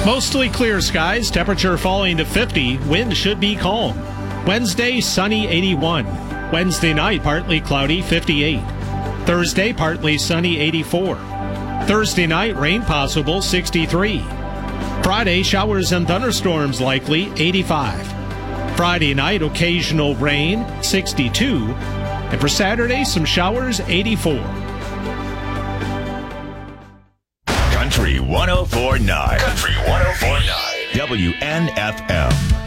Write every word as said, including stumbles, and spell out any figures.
Mostly clear skies, temperature falling to fifty, wind should be calm. Wednesday, sunny, eighty-one. Wednesday night, partly cloudy, fifty-eight. Thursday, partly sunny, eighty-four. Thursday night, rain possible, sixty-three. Friday, showers and thunderstorms likely, eighty-five. Friday night, occasional rain, sixty-two. And for Saturday, some showers, eighty-four. Country one oh four point nine. Country one oh four point nine. W N F M.